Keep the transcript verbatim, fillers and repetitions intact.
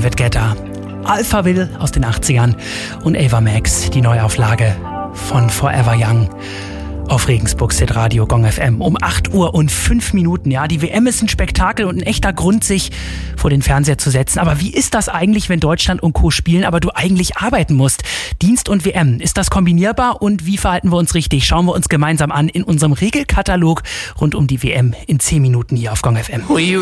David Guetta, Alphaville aus den achtzigern und Ava Max, die Neuauflage von Forever Young. Auf Regensburgs Hitradio Gong F M um acht Uhr und fünf Minuten. Ja, die W M ist ein Spektakel und ein echter Grund, sich vor den Fernseher zu setzen. Aber wie ist das eigentlich, wenn Deutschland und Co. spielen, aber du eigentlich arbeiten musst? Dienst und W M, ist das kombinierbar und wie verhalten wir uns richtig? Schauen wir uns gemeinsam an in unserem Regelkatalog rund um die W M in zehn Minuten hier auf Gong F M.